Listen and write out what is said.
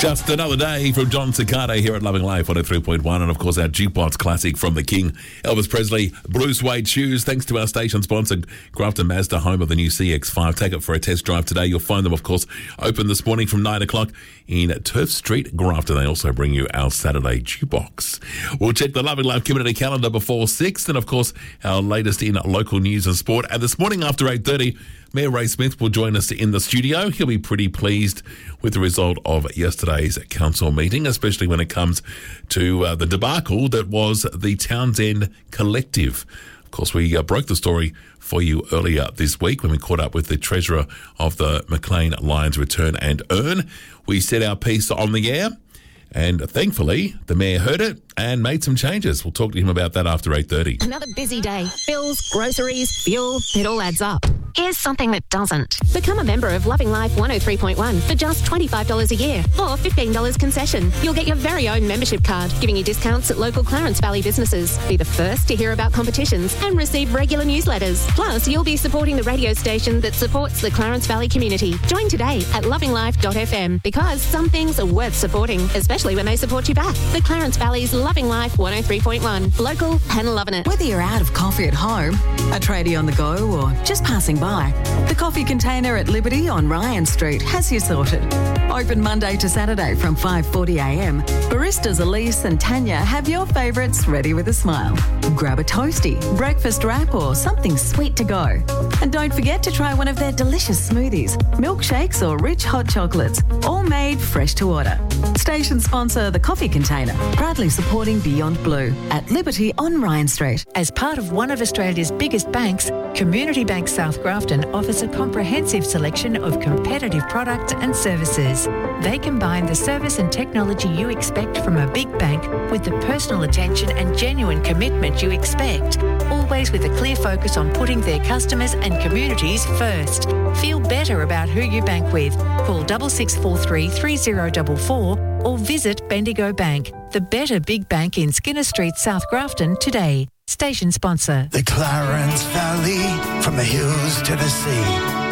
Just Another Day from John Ciccardo here at Loving Life 103.1, and of course our jukebox classic from the King, Elvis Presley, Blue Suede Shoes. Thanks to our station sponsor, Grafton Mazda, home of the new CX-5. Take it for a test drive today. You'll find them, of course, open this morning from 9 o'clock in Turf Street, Grafton. They also bring you our Saturday jukebox. We'll check the Loving Life community calendar before 6, and of course our latest in local news and sport. And this morning after 8:30, Mayor Ray Smith will join us in the studio. He'll be pretty pleased with the result of yesterday's council meeting, especially when it comes to the debacle that was the Townsend Collective. Of course, we broke the story for you earlier this week when we caught up with the treasurer of the Maclean Lions Return and Earn. We said our piece on the air, and thankfully the mayor heard it and made some changes. We'll talk to him about that after 8:30. Another busy day. Bills, groceries, fuel, it all adds up. Here's something that doesn't. Become a member of Loving Life 103.1 for just $25 a year or $15 concession. You'll get your very own membership card, giving you discounts at local Clarence Valley businesses. Be the first to hear about competitions and receive regular newsletters. Plus, you'll be supporting the radio station that supports the Clarence Valley community. Join today at lovinglife.fm because some things are worth supporting, especially when they support you back. The Clarence Valley's Loving Life 103.1. Local and loving it. Whether you're out of coffee at home, a tradie on the go, or just passing by, the Coffee Container at Liberty on Ryan Street has you sorted. Open Monday to Saturday from 5:40am. Baristas Elise and Tanya have your favourites ready with a smile. Grab a toasty, breakfast wrap or something sweet to go. And don't forget to try one of their delicious smoothies, milkshakes or rich hot chocolates, all made fresh to order. Station sponsor The Coffee Container, proudly supporting Beyond Blue at Liberty on Ryan Street. As part of one of Australia's biggest banks, Community Bank South Grafton offers a comprehensive selection of competitive products and services. They combine the service and technology you expect from a big bank with the personal attention and genuine commitment you expect, always with a clear focus on putting their customers and communities first. Feel better about who you bank with. Call 6643 3044 or visit Bendigo Bank, the better big bank in Skinner Street, South Grafton today. Station sponsor. The Clarence Valley, from the hills to the sea.